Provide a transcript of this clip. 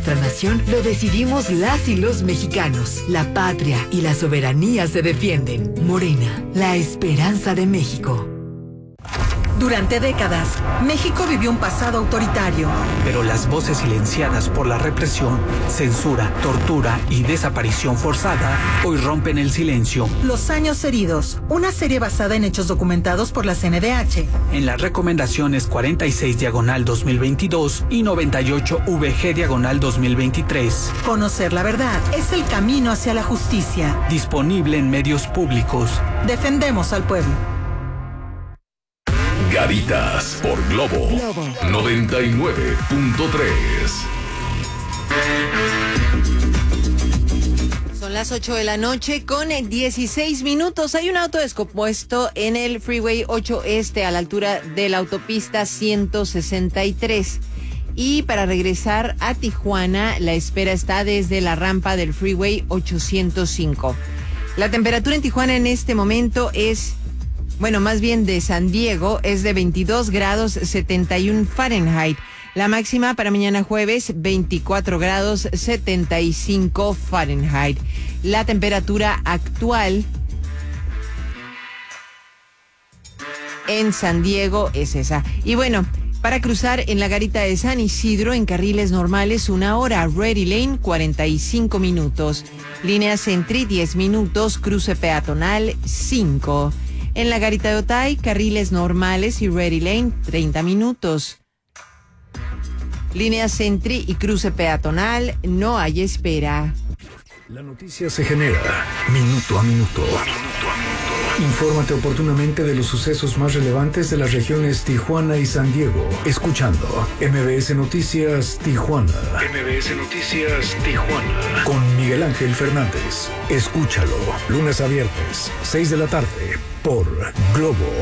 nuestra nación lo decidimos las y los mexicanos. La patria y la soberanía se defienden. Morena, la esperanza de México. Durante décadas, México vivió un pasado autoritario. Pero las voces silenciadas por la represión, censura, tortura y desaparición forzada hoy rompen el silencio. Los años heridos, una serie basada en hechos documentados por la CNDH. En las recomendaciones 46/2022 y 98/VG/2023. Conocer la verdad es el camino hacia la justicia. Disponible en medios públicos. Defendemos al pueblo. Garitas por Globo 99.3. Son las 8 de la noche con 16 minutos. Hay un auto descompuesto en el Freeway 8 Este a la altura de la autopista 163. Y para regresar a Tijuana, la espera está desde la rampa del Freeway 805. La temperatura en Tijuana en este momento es... más bien de San Diego, es de 22 grados 71 Fahrenheit. La máxima para mañana jueves, 24 grados 75 Fahrenheit. La temperatura actual en San Diego es esa. Y para cruzar en la garita de San Isidro en carriles normales 1 hora, Ready Lane 45 minutos. Línea Sentry 10 minutos, cruce peatonal 5. En la garita de Otay, carriles normales y Ready Lane, 30 minutos. Línea Sentry y cruce peatonal, no hay espera. La noticia se genera minuto a minuto. Infórmate oportunamente de los sucesos más relevantes de las regiones Tijuana y San Diego, escuchando MBS Noticias Tijuana. MBS Noticias Tijuana. Con Miguel Ángel Fernández. Escúchalo, lunes a viernes, 6 de la tarde, por Globo